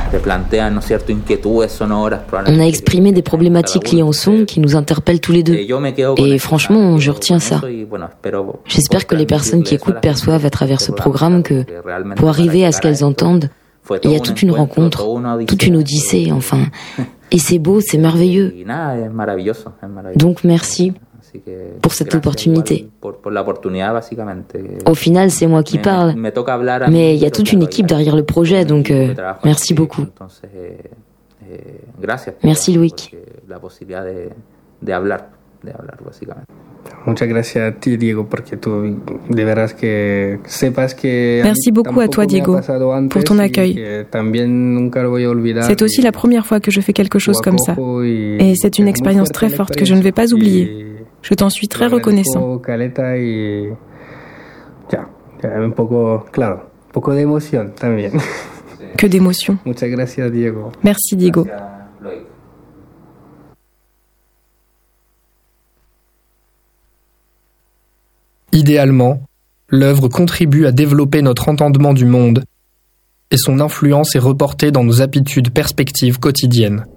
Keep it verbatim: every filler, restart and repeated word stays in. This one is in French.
On a exprimé des problématiques liées au son qui nous interpellent tous les deux. Et franchement, je retiens ça. J'espère que les personnes qui écoutent perçoivent à travers ce programme que, pour arriver à ce qu'elles entendent, il y a toute une rencontre, toute une odyssée, enfin. Et c'est beau, c'est merveilleux. Donc merci pour cette opportunité. Au final, c'est moi qui parle, mais il y a toute une équipe derrière le projet, donc euh, merci beaucoup. Merci Loïc. Merci beaucoup à toi, Diego, pour ton accueil. C'est aussi la première fois que je fais quelque chose comme ça. Et c'est une expérience très forte que je ne vais pas oublier. Je t'en suis très reconnaissant. Que d'émotions. Merci, Diego. Idéalement, l'œuvre contribue à développer notre entendement du monde et son influence est reportée dans nos habitudes perspectives quotidiennes.